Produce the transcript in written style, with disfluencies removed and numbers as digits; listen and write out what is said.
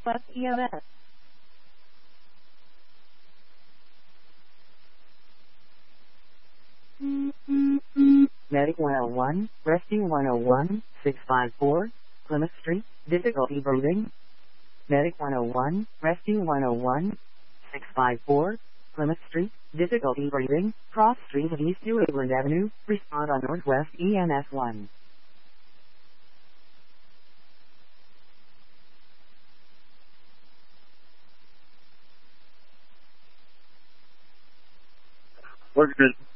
Northwest EMS. Medic 101, Rescue 101, 654, Plymouth Street, difficulty breathing. Medic 101, Rescue 101, 654, Plymouth Street, difficulty breathing, cross street of East New England Avenue, respond on Northwest EMS 1. We're good.